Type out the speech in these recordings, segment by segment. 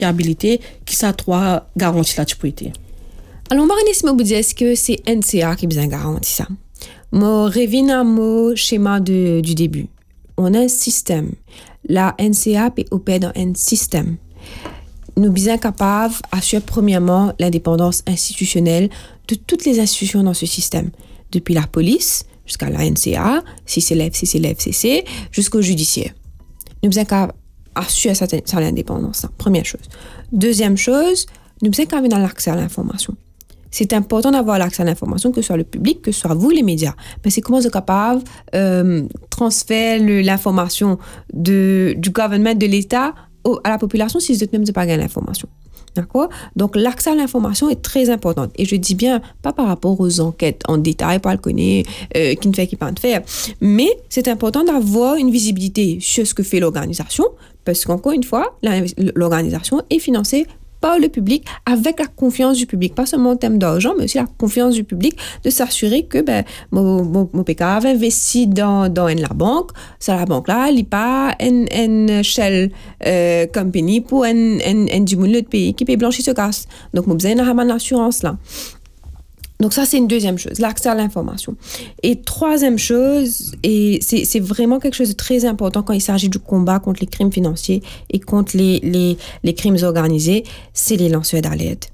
employabilité, qui ça trois garanties là tu peux être. Alors, je vais vous dire que c'est NCA qui besoin garantit ça. Je reviens à mon schéma du début. On a un système. La NCA opère dans un système. Nous sommes bien capables d'assurer premièrement l'indépendance institutionnelle de toutes les institutions dans ce système. Depuis la police jusqu'à la NCA, si c'est l'FCC, jusqu'au judiciaire. Nous sommes bien capables d'assurer cette indépendance. Première chose. Deuxième chose, nous sommes capables d'avoir l'accès à l'information. C'est important d'avoir l'accès à l'information, que ce soit le public, que ce soit vous, les médias. Mais c'est comment vous êtes capable de transférer l'information du gouvernement, de l'État à la population si vous êtes même pas gagner l'information. D'accord? Donc, l'accès à l'information est très important. Et je dis bien, pas par rapport aux enquêtes en détail, pas le connaître, qui ne fait, qui pas de faire. Mais c'est important d'avoir une visibilité sur ce que fait l'organisation, parce qu'encore une fois, l'organisation est financée par le public, avec la confiance du public, pas seulement en termes d'argent, mais aussi la confiance du public, de s'assurer que mon PK avait investi dans la banque, ça la banque là, il n'est pas une shell company pour du monde de pays qui peut blanchir ce casse. Donc, mon besoin d'avoir l'assurance là. Donc ça, c'est une deuxième chose, l'accès à l'information. Et troisième chose, et c'est vraiment quelque chose de très important quand il s'agit du combat contre les crimes financiers et contre les crimes organisés, c'est les lanceurs d'alerte.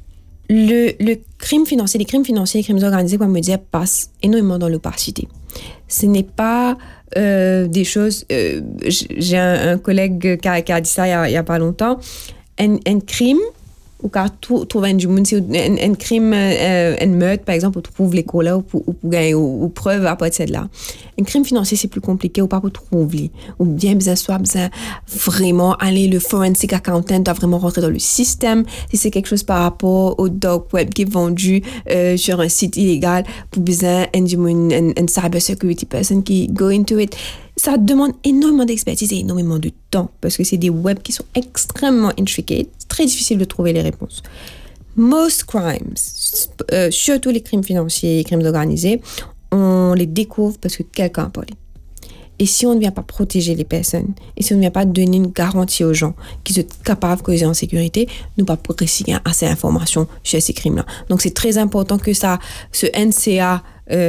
Le crime financier, les crimes financiers, les crimes organisés, comme me dire, passent énormément dans l'opacité. Ce n'est pas des choses... j'ai un collègue qui a dit ça il y a pas longtemps. Un crime... ou car trouver du monde c'est un crime un meurtre par exemple, on trouve les colas ou preuve à partir de là. Un crime financier c'est plus compliqué, ou pas pour trouver, ou bien besoin vraiment aller, le forensic accountant doit vraiment rentrer dans le système si c'est quelque chose par rapport au dark web qui est vendu sur un site illégal, pour besoin un cyber security person qui go into it. Ça demande énormément d'expertise et énormément de temps, parce que c'est des webs qui sont extrêmement intricate. C'est très difficile de trouver les réponses. Most crimes, surtout les crimes financiers et les crimes organisés, on les découvre parce que quelqu'un a parlé. Et si on ne vient pas protéger les personnes, et si on ne vient pas donner une garantie aux gens qui sont capables de causer en sécurité, nous ne pouvons pas réussir assez d'informations sur ces crimes-là. Donc c'est très important que ce NCA,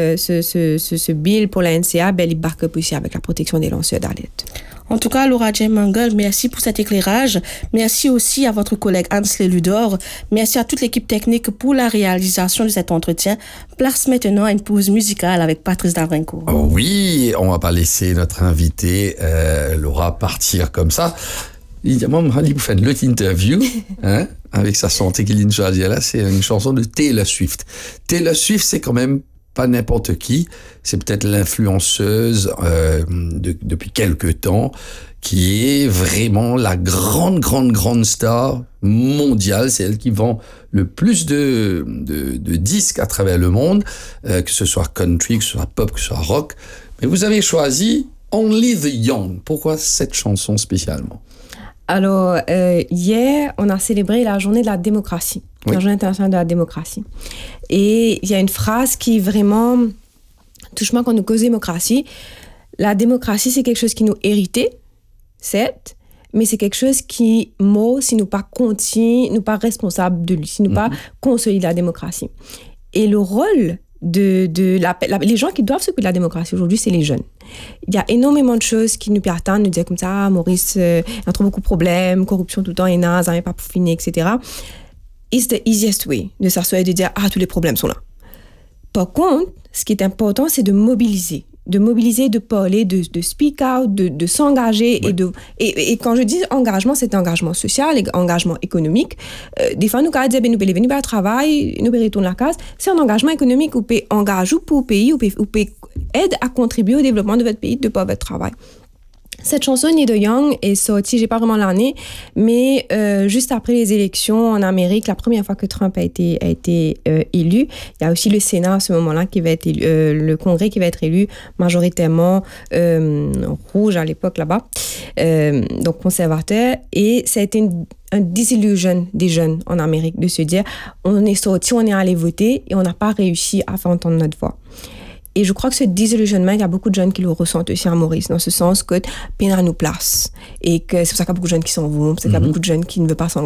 ce bill pour la NCA, il back up aussi avec la protection des lanceurs d'alerte. En tout cas, Laura Jane Mangle, merci pour cet éclairage. Merci aussi à votre collègue Ansley Ludor. Merci à toute l'équipe technique pour la réalisation de cet entretien. Place maintenant à une pause musicale avec Patrice Davrincourt. Oh oui, on va pas laisser notre invitée Laura partir comme ça. Évidemment, vous faites l'autre interview, hein, avec sa santé qui là, c'est une chanson de Taylor Swift. Taylor Swift, c'est quand même pas n'importe qui, c'est peut-être l'influenceuse depuis quelques temps qui est vraiment la grande star mondiale. C'est elle qui vend le plus de disques à travers le monde, que ce soit country, que ce soit pop, que ce soit rock. Mais vous avez choisi Only the Young. Pourquoi cette chanson spécialement? Alors, hier, on a célébré la journée de la démocratie, oui. La journée internationale de la démocratie. Et il y a une phrase qui vraiment touche-moi quand nous causons démocratie. La démocratie, c'est quelque chose qui nous hérité, certes, mais c'est quelque chose qui, si nous pas continue, nous pas responsables de lui, si nous pas consolide la démocratie. Et le rôle les gens qui doivent s'occuper de la démocratie aujourd'hui, c'est les jeunes. Il y a énormément de choses qui nous perturbent, nous dire comme ça, Maurice, il y a trop beaucoup de problèmes, corruption tout le temps, et naze, ça n'est pas pour finir, etc. It's the easiest way de s'asseoir et de dire, tous les problèmes sont là. Par contre, ce qui est important, c'est de mobiliser, de parler, de speak out, de s'engager. Oui. Et quand je dis engagement, c'est engagement social et engagement économique. Des fois, nous, quand on dit, nous pouvons venir au travail, nous pouvons retourner à la case, c'est un engagement économique où vous pouvez engager pour le pays, où vous pouvez aider à contribuer au développement de votre pays, de par votre travail. Cette chanson Need the Young est sortie, j'ai pas vraiment l'année, mais juste après les élections en Amérique, la première fois que Trump a été élu, il y a aussi le Sénat à ce moment-là qui va être élu, le Congrès qui va être élu majoritairement rouge à l'époque là-bas, donc conservateur, et ça a été un disillusion des jeunes en Amérique de se dire on est sorti, on est allé voter et on n'a pas réussi à faire entendre notre voix. Et je crois que ce disillusionnement, il y a beaucoup de jeunes qui le ressentent aussi à Maurice, dans ce sens que peine à nous place. Et que c'est pour ça qu'il y a beaucoup de jeunes qui s'en vont, c'est qu'il y a beaucoup de jeunes qui ne veulent pas s'engager.